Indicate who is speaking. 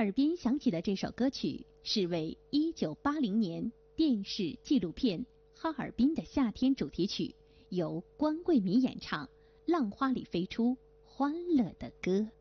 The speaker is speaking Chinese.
Speaker 1: 耳边响起的这首歌曲是为1980年电视纪录片《哈尔滨的夏天》主题曲，由关桂民演唱《浪花里飞出欢乐的歌》。